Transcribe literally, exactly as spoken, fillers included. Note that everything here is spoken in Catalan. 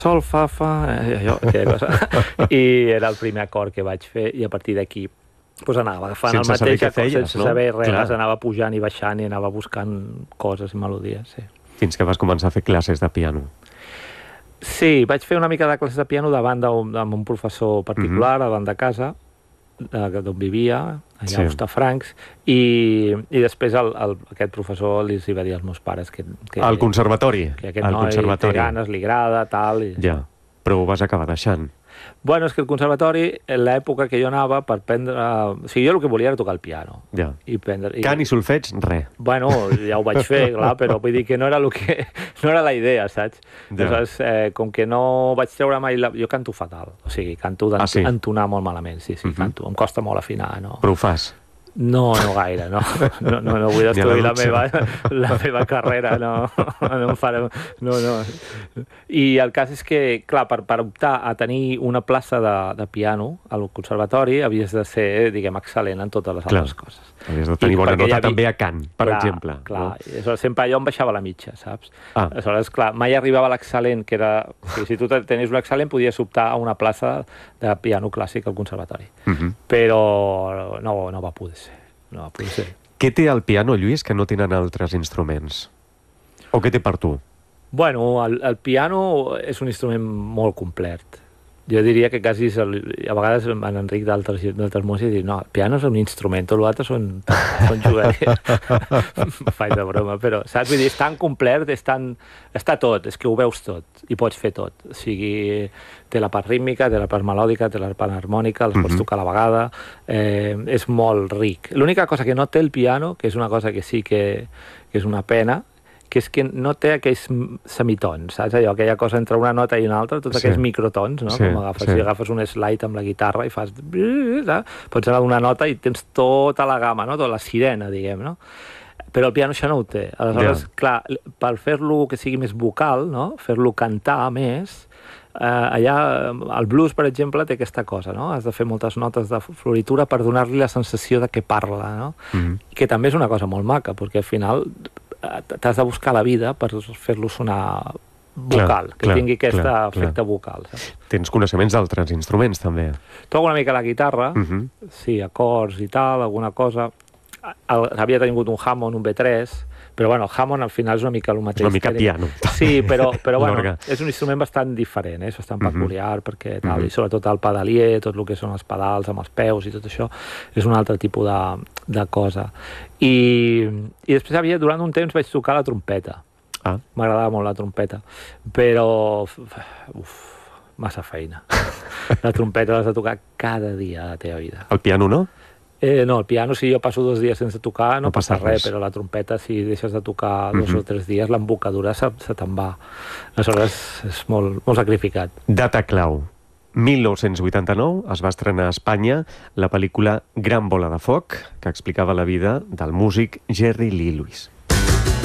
sol, fa, fa, eh, allò, aquella cosa. I era el primer acord que vaig fer, i a partir d'aquí pues anava agafant sense el mateix saber què acord, feies, sense no? saber res, Clar. anava pujant i baixant i anava buscant coses i melodies, sí. Fins que vas començar a fer classes de piano. Sí, vaig fer una mica de classes de piano davant d'un, amb un professor particular, mm-hmm. davant de casa, d'on vivia, allà sí. a Hostafrancs, i, i després el, el, aquest professor li va dir als meus pares que... que al conservatori? Que aquest al noi conservatori. té ganes, li agrada, tal... I... Ja, però ho vas acabar deixant. Bueno, és que el conservatori, en l'època que jo anava, per prendre... O sigui, jo el que volia era tocar el piano. Ja. I prendre... I... Cant i solfeig, res. Bueno, ja ho vaig fer, clar, però vull dir que no era, el que... no era la idea, saps? Ja. Aleshores, eh, com que no vaig treure mai... La... Jo canto fatal, o sigui, canto d'entonar ah, sí? entonar molt malament, sí, sí, uh-huh. canto. Em costa molt afinar, no? Però ho fas? No, no gaire, no. No, no, no vull destruir la, la, meva, la meva carrera, no. No em farà... No, no. I el cas és que, clar, per, per optar a tenir una plaça de, de piano al conservatori havies de ser, diguem, excel·lent en totes les clar. altres coses. Havies de tenir I bona nota havia... també a cant, per clar, exemple. Clar, no? clar. Sempre jo em baixava la mitja, saps? Ah. Aleshores, clar, mai arribava l'excel·lent, que era... O sigui, si tu tenies un excel·lent, podies optar a una plaça de piano clàssic al conservatori. Uh-huh. Però no, no va poder ser. No va poder ser. Què té el piano, Lluís, que no tenen altres instruments? O què té per tu? Bueno, el, el piano és un instrument molt complet. Jo diria que quasi és el, a vegades en Enric d'altres músics diu, no, el piano és un instrument, tot l'altre són, són juguetes. Faig de broma, però saps? Vull dir, és tan complet, és tan... està tot, és que ho veus tot i pots fer tot. O sigui, té la part rítmica, té la part melòdica, té la part harmònica, les pots tocar a la vegada, eh, és molt ric. L'única cosa que no té el piano, que és una cosa que sí que, que és una pena, que és que no té aquells semitons, saps? Allò, aquella cosa entre una nota i una altra, tots sí. aquells microtons, no? Sí, com agafes, sí. Si agafes un slide amb la guitarra i fas... Saps? Pots anar d'una nota i tens tota la gamma, no? Tota la sirena, diguem, no? Però el piano això no ho té. Aleshores, yeah. clar, per fer-lo que sigui més vocal, no? Fer-lo cantar més, eh, allà, el blues, per exemple, té aquesta cosa, no? Has de fer moltes notes de floritura per donar-li la sensació de que parla, no? Mm-hmm. Que també és una cosa molt maca, perquè al final t'has de buscar la vida per fer-lo sonar vocal, clar, que clar, tingui aquest clar, efecte clar. vocal. Saps? Tens coneixements d'altres instruments, també? Toco una mica la guitarra, uh-huh. sí, acords i tal, alguna cosa. El, havia tingut un Hammond, un B tres, però bueno, el Hammond al final és una mica el mateix. Una mica piano. Sí, però, però bueno, és un instrument bastant diferent, eh? És bastant peculiar, uh-huh. perquè tal, uh-huh. i sobretot el pedalier, tot el que són els pedals amb els peus i tot això, és un altre tipus de, de cosa. I, i després havia, durant un temps vaig tocar la trompeta. Ah. M'agradava molt la trompeta, però uf, massa feina. La trompeta l'has de tocar cada dia de la teva vida. El piano no? Eh, no, el piano, si jo passo dos dies sense tocar, no, no passa res, res, però la trompeta, si deixes de tocar dos uh-huh. o tres dies, l'embocadura se, se te'n va. Aleshores, és molt, molt sacrificat. Data clau. mil nou-cents vuitanta-nou es va estrenar a Espanya la pel·lícula Gran bola de foc, que explicava la vida del músic Jerry Lee Lewis.